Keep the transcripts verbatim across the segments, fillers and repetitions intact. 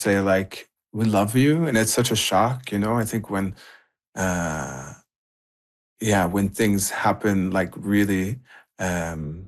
say like, we love you. And it's such a shock, you know, I think when, uh, yeah, when things happen, like really, um,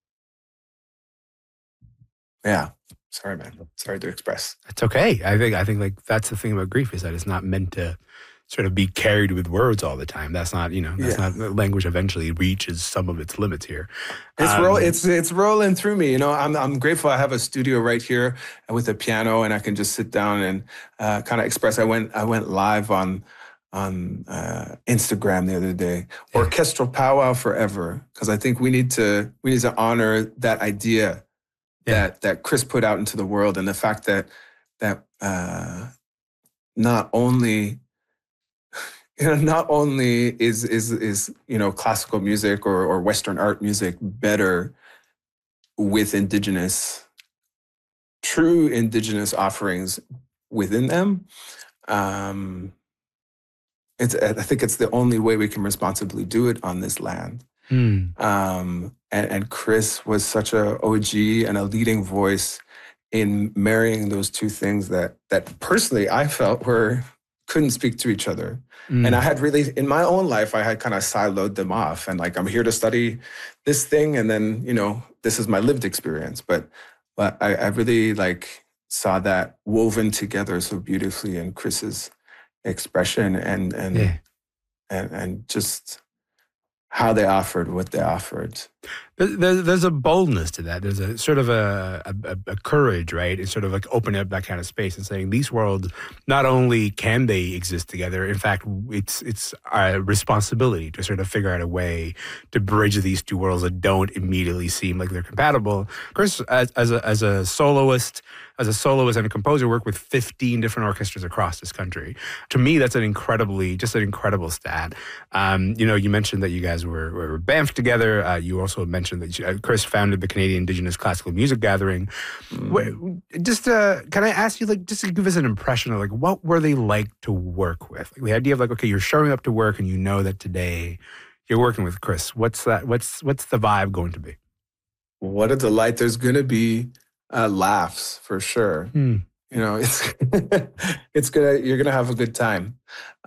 yeah, sorry, man. Sorry to express. It's okay. I think, I think like that's the thing about grief is that it's not meant to sort of be carried with words all the time. That's not, you know, that's Yeah. not, language eventually reaches some of its limits here. It's Um, roll, it's it's rolling through me. You know, I'm I'm grateful I have a studio right here with a piano, and I can just sit down and uh, kind of express. I went I went live on on uh, Instagram the other day. Yeah. Orchestral powwow forever, because I think we need to we need to honor that idea Yeah. that that Chris put out into the world, and the fact that that uh, not only you know, not only is is is you know classical music or or Western art music better with indigenous, true indigenous offerings within them, um, it's I think it's the only way we can responsibly do it on this land. mm, Um, and, and Chris was such a O G and a leading voice in marrying those two things that that personally I felt were couldn't speak to each other. mm. And I had really, in my own life, I had kind of siloed them off. And like, I'm here to study this thing. And then, you know, this is my lived experience. But but I, I really like saw that woven together so beautifully in Chris's expression and and Yeah. and, and just how they offered what they offered. There's, there's a boldness to that. There's a sort of a, a, a courage, right? It's sort of like opening up that kind of space and saying these worlds, not only can they exist together, in fact, it's it's our responsibility to sort of figure out a way to bridge these two worlds that don't immediately seem like they're compatible. Chris, as, as, a, as a soloist, as a soloist and a composer, worked with fifteen different orchestras across this country. To me, that's an incredibly, just an incredible stat. Um, you know, you mentioned that you guys were, were Banff together. Uh, you also mentioned that you, uh, Chris founded the Canadian Indigenous Classical Music Gathering. Mm. Wh- Just, uh, can I ask you, like, just to give us an impression of, like, what were they like to work with? Like, the idea of, like, okay, you're showing up to work and you know that today you're working with Chris. What's that? What's what's the vibe going to be? What a delight. There's going to be uh, laughs for sure. Hmm. You know, it's it's gonna you're gonna have a good time.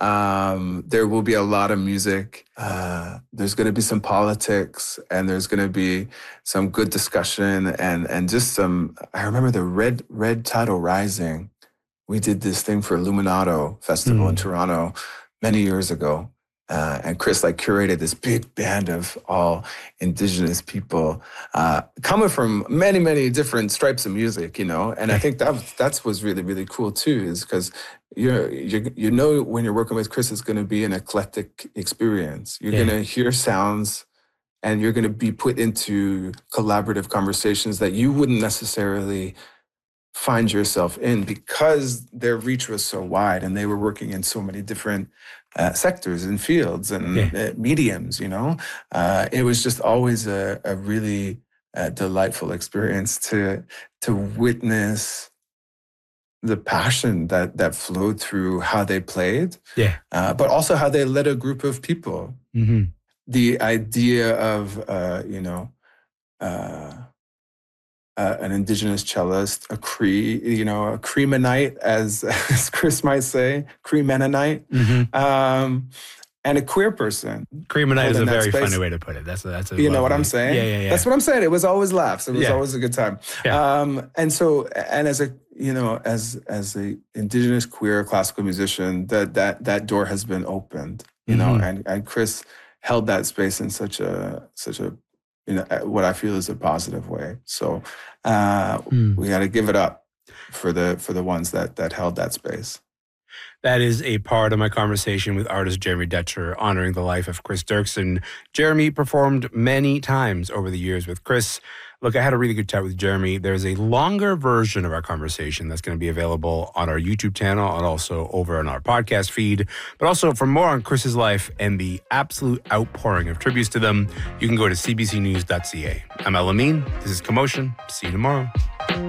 Um, there will be a lot of music. Uh, there's gonna be some politics, and there's gonna be some good discussion, and and just some. I remember the Red Red Tidal Rising. We did this thing for Illuminato Festival Mm. in Toronto many years ago. Uh, and Chris like curated this big band of all indigenous people uh, coming from many, many different stripes of music, you know. And I think that that's was really, really cool too, is because you're you you know when you're working with Chris, it's going to be an eclectic experience. You're Yeah. going to hear sounds, and you're going to be put into collaborative conversations that you wouldn't necessarily find yourself in because their reach was so wide and they were working in so many different uh, sectors and fields and Yeah. uh, mediums, you know. Uh, it was just always a, a really uh, delightful experience to to witness the passion that that flowed through how they played, Yeah. uh, but also how they led a group of people. Mm-hmm. The idea of, uh, you know, uh, Uh, an indigenous cellist, a Cree, you know, a Cree Mennonite, as, as Chris might say, Cree Mennonite, Mm-hmm. um, and a queer person. Creamonite is a Holding that very space. funny way to put it. That's a, that's a You know what I'm lovely- saying? Yeah, yeah, yeah. That's what I'm saying. It was always laughs. It was Yeah. always a good time. Yeah. Um, and so, and as a, you know, as as a indigenous queer classical musician, that that that door has been opened. You know, Mhm. and and Chris held that space in such a such a, you know, what I feel is a positive way. So uh, Hmm. we got to give it up for the for the ones that that held that space. That is a part of my conversation with artist Jeremy Detcher, honoring the life of Chris Dirksen. Jeremy performed many times over the years with Chris. Look, I had a really good chat with Jeremy. There's a longer version of our conversation that's going to be available on our YouTube channel and also over on our podcast feed. But also, for more on Chris's life and the absolute outpouring of tributes to them, you can go to c b c news dot c a. I'm El Amin. This is Commotion. See you tomorrow.